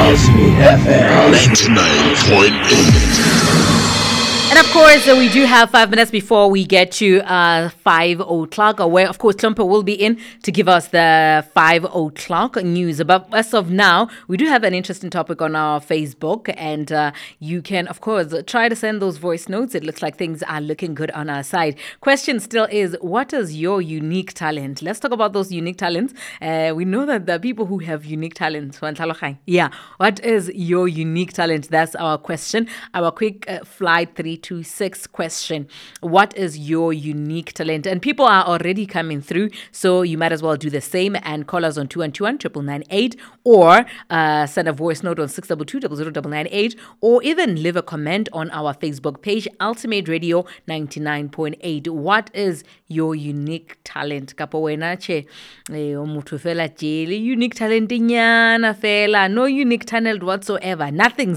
Ultimate FM 99.8. And of course, we do have 5 minutes before we get to 5 o'clock, where, of course, Klumper will be in to give us the 5 o'clock news. But as of now, we do have an interesting topic on our Facebook, and you can, of course, try to send those voice notes. It looks like things are looking good on our side. Question still is, what is your unique talent? Let's talk about those unique talents. We know that there are people who have unique talents. Yeah, what is your unique talent? That's our question. Our quick flight 326 question. What is your unique talent? And people are already coming through, so you might as well do the same and call us on 2121-9998 or send a voice note on 622-00998 or even leave a comment on our Facebook page, Ultimate Radio 99.8. What is your unique talent? Kapo wena che muthu fela jele unique talent inyana fela, no unique talent whatsoever. Nothing's